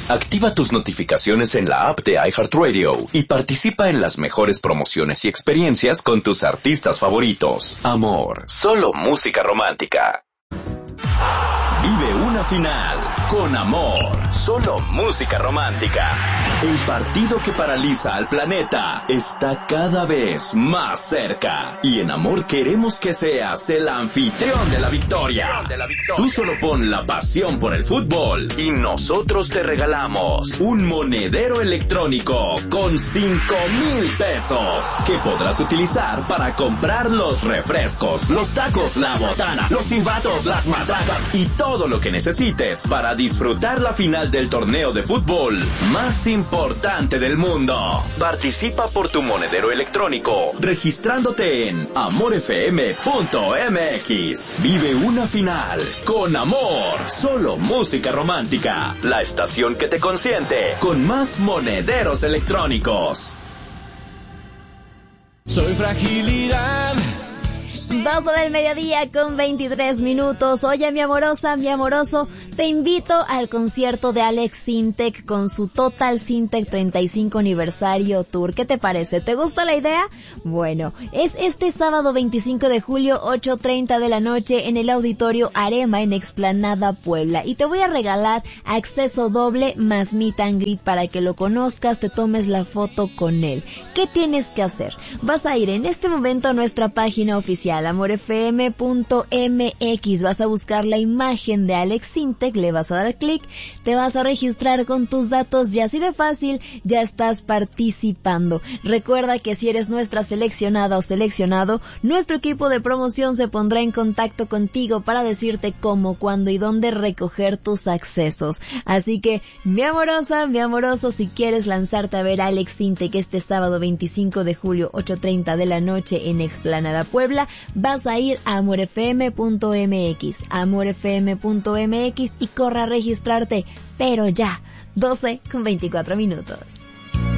Activa tus notificaciones en la app de iHeartRadio y participa en las mejores promociones y experiencias con tus artistas favoritos. Amor, solo música romántica. Vive una final con Amor, solo música romántica. El partido que paraliza al planeta está cada vez más cerca. Y en Amor queremos que seas el anfitrión de la victoria. Tú solo pon la pasión por el fútbol y nosotros te regalamos un monedero electrónico con 5,000 pesos que podrás utilizar para comprar los refrescos, los tacos, la botana, los silbatos, las matracas y todo lo que necesites para disfrutar la final del torneo de fútbol más importante del mundo. Participa por tu monedero electrónico registrándote en amorfm.mx. Vive una final con Amor, solo música romántica. La estación que te consiente con más monederos electrónicos. Soy fragilidad. 12 del mediodía con 23 minutos. Oye, mi amorosa, mi amoroso, te invito al concierto de Alex Sintek con su Total Sintek 35 aniversario tour. ¿Qué te parece? ¿Te gusta la idea? Bueno, es este sábado 25 de julio, 8:30 de la noche en el Auditorio Arema en Explanada, Puebla. Y te voy a regalar acceso doble más meet and greet para que lo conozcas, te tomes la foto con él. ¿Qué tienes que hacer? Vas a ir en este momento a nuestra página oficial amorfm.mx, vas a buscar la imagen de Alex Sintek, le vas a dar clic, te vas a registrar con tus datos y así de fácil ya estás participando. Recuerda que si eres nuestra seleccionada o seleccionado, nuestro equipo de promoción se pondrá en contacto contigo para decirte cómo, cuándo y dónde recoger tus accesos. Así que, mi amorosa, mi amoroso, si quieres lanzarte a ver a Alex Sintek este sábado 25 de julio, 8:30 de la noche en Explanada, Puebla, vas a ir a amorfm.mx, amorfm.mx y corre a registrarte, pero ya, 12:24 minutos.